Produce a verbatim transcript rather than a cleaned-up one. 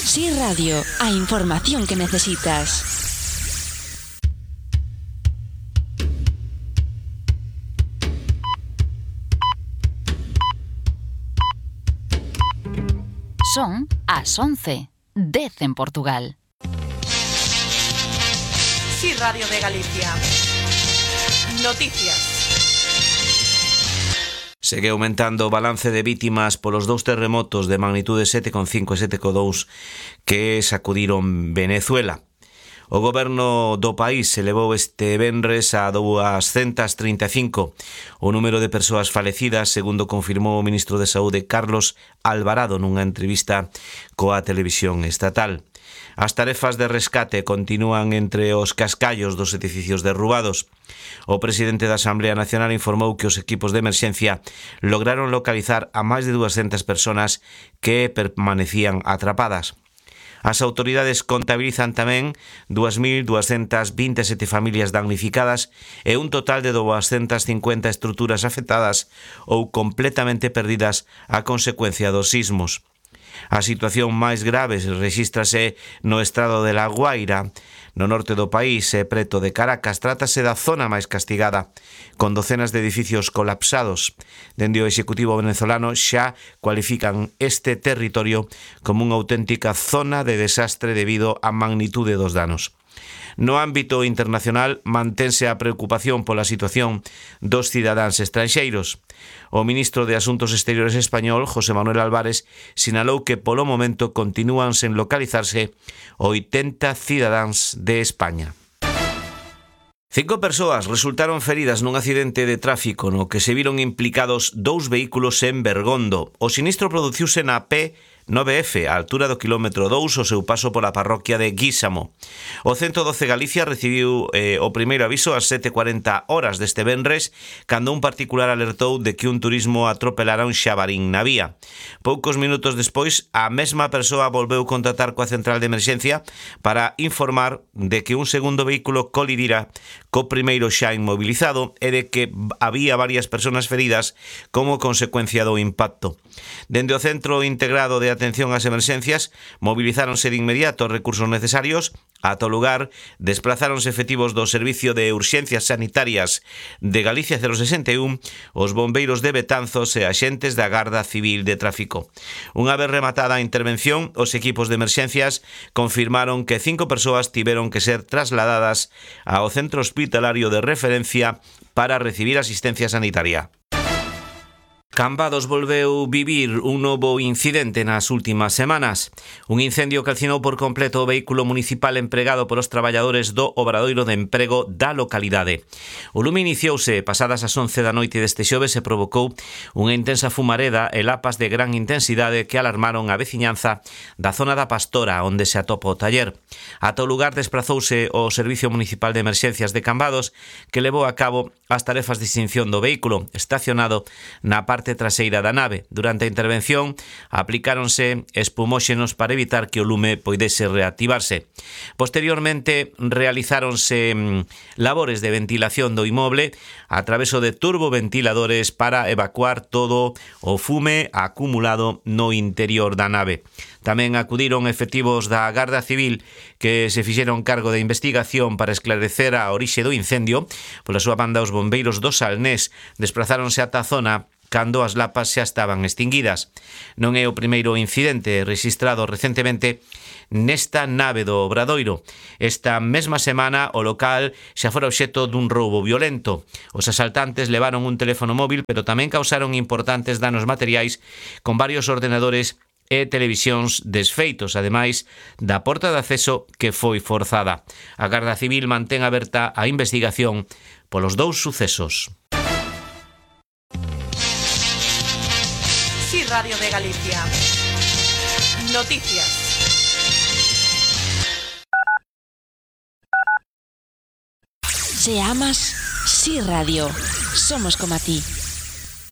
Sí Radio, a información que necesitas. Son as once, dez en Portugal. Sí Radio de Galicia. Noticias. Segue aumentando o balance de vítimas polos dous terremotos de magnitude sete coma cinco e sete coma dous que sacudiron Venezuela. O goberno do país elevou este venres a duascentas trinta e cinco o número de persoas falecidas, segundo confirmou o ministro de Saúde Carlos Alvarado nunha entrevista coa televisión estatal. As tarefas de rescate continúan entre os cascallos dos edificios derrubados. O presidente da Asamblea Nacional informou que os equipos de emerxencia lograron localizar a máis de duascentas persoas que permanecían atrapadas. As autoridades contabilizan tamén dúas mil duascentas vinte e sete familias damnificadas e un total de duascentas cincuenta estruturas afectadas ou completamente perdidas a consecuencia dos sismos. A situación máis grave rexístrase no estado de La Guaira, no norte do país e preto de Caracas. Trátase da zona máis castigada, con docenas de edificios colapsados. Dende o Executivo venezolano xa cualifican este territorio como unha auténtica zona de desastre debido á magnitude dos danos. No ámbito internacional, mantense a preocupación pola situación dos cidadáns estranxeiros. O ministro de Asuntos Exteriores español, José Manuel Álvarez, sinalou que polo momento continúan sen localizarse oitenta cidadáns de España. Cinco persoas resultaron feridas nun accidente de tráfico no que se viron implicados dous vehículos en Bergondo. O sinistro produciuse na P nove F, a altura do quilómetro dous, o seu paso pola parroquia de Guísamo. O ciento doce Galicia recibiu eh, o primeiro aviso ás sete e cuarenta horas deste venres, cando un particular alertou de que un turismo atropelara un xabarín na vía. Poucos minutos despois, a mesma persoa volveu contactar coa central de emerxencia para informar de que un segundo vehículo colidira co primeiro xa inmobilizado e de que había varias persoas feridas como consecuencia do impacto. Dende o Centro Integrado de Atención ás Emerxencias, movilizáronse de inmediato os recursos necesarios. Ata o lugar, desplazáronse efectivos do Servicio de Urxencias Sanitarias de Galicia cero sesenta e un, os bombeiros de Betanzos e axentes da Garda Civil de Tráfico. Unha vez rematada a intervención, os equipos de emerxencias confirmaron que cinco persoas tiveron que ser trasladadas ao centro hospitalario de referencia para recibir asistencia sanitaria. Cambados volveu vivir un novo incidente nas últimas semanas. Un incendio calcinou por completo o vehículo municipal empregado polos traballadores do Obradoiro de Emprego da localidade. O lume iniciouse pasadas as once da noite deste xoves e provocou unha intensa fumareda e lapas de gran intensidade que alarmaron a veciñanza da zona da Pastora, onde se atopa o taller. Ata o lugar desprazouse o Servicio Municipal de Emerxencias de Cambados, que levou a cabo as tarefas de extinción do vehículo estacionado na parte traseira da nave. Durante a intervención aplicáronse espumóxenos para evitar que o lume poidese reactivarse. Posteriormente realizáronse labores de ventilación do inmoble a traveso de turboventiladores para evacuar todo o fume acumulado no interior da nave. Tamén acudiron efectivos da Garda Civil que se fixeron cargo de investigación para esclarecer a orixe do incendio. Pola súa banda, os bombeiros do Salnés desplazáronse ata a zona cando as lapas xa estaban extinguidas. Non é o primeiro incidente rexistrado recentemente nesta nave do Obradoiro. Esta mesma semana o local xa fora obxecto dun roubo violento. Os asaltantes levaron un teléfono móvil, pero tamén causaron importantes danos materiais con varios ordenadores e televisións desfeitos, ademais da porta de acceso que foi forzada. A Garda Civil mantén aberta a investigación polos dous sucesos. Sí Radio de Galicia. Noticias. Si amas, Sí Radio. Somos como a ti.